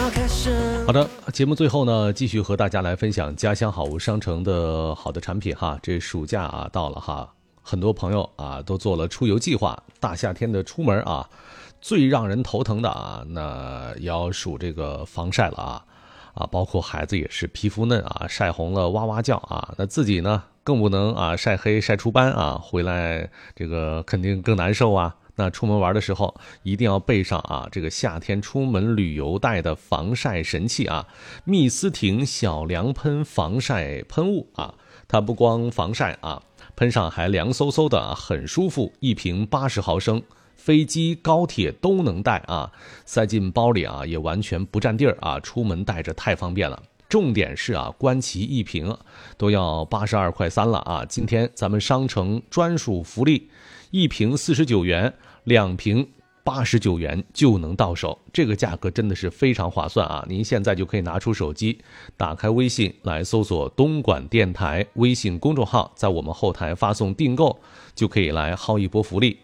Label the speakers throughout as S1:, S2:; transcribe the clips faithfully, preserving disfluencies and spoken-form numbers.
S1: 好的，节目最后呢，继续和大家来分享家乡好物商城的好的产品哈。这暑假啊到了哈，很多朋友啊都做了出游计划。大夏天的出门啊，最让人头疼的啊，那也要数这个防晒了啊啊，包括孩子也是皮肤嫩啊，晒红了哇哇叫啊。那自己呢更不能啊晒黑晒出斑啊，回来这个肯定更难受啊。那出门玩的时候一定要备上啊这个夏天出门旅游带的防晒神器啊，蜜斯婷小凉喷防晒喷雾啊，它不光防晒啊，喷上还凉飕飕的啊，很舒服，一瓶八十毫升，飞机高铁都能带啊，塞进包里啊也完全不占地儿啊，出门带着太方便了。重点是啊，官旗一瓶都要八十二块三了啊！今天咱们商城专属福利，一瓶四十九元，两瓶八十九元就能到手，这个价格真的是非常划算啊！您现在就可以拿出手机，打开微信来搜索东莞电台微信公众号，在我们后台发送订购，就可以来薅一波福利。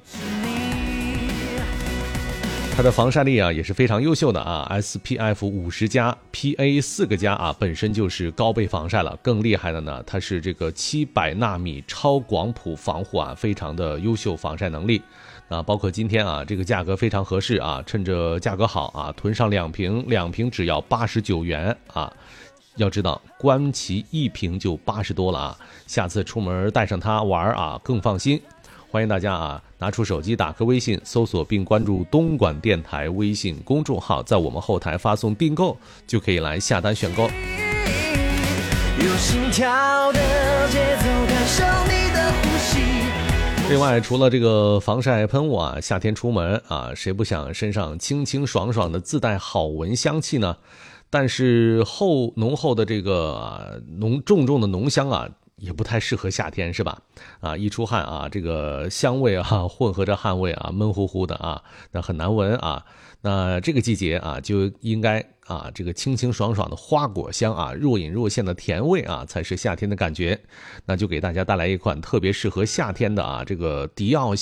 S1: 它的防晒力啊也是非常优秀的啊 ，S P F 五十加 P A 四个加啊，本身就是高倍防晒了。更厉害的呢，它是这个七百纳米超广谱防护啊，非常的优秀防晒能力。啊，包括今天啊，这个价格非常合适啊，趁着价格好啊，囤上两瓶，两瓶只要八十九元啊。要知道，官旗一瓶就八十多了啊，下次出门带上它玩啊，更放心。欢迎大家啊，拿出手机，打开微信，搜索并关注东莞电台微信公众号，在我们后台发送订购，就可以来下单选购。有心跳的节奏，感受你的呼吸。另外，除了这个防晒喷雾啊，夏天出门啊，谁不想身上清清爽爽的自带好闻香气呢？但是厚浓厚的这个、啊、浓重重的浓香啊，也不太适合夏天，是吧？啊，一出汗啊，这个香味啊混合着汗味啊，闷乎乎的啊，那很难闻啊。那这个季节啊，就应该啊，这个清清爽爽的花果香啊，若隐若现的甜味啊，才是夏天的感觉。那就给大家带来一款特别适合夏天的啊，这个迪奥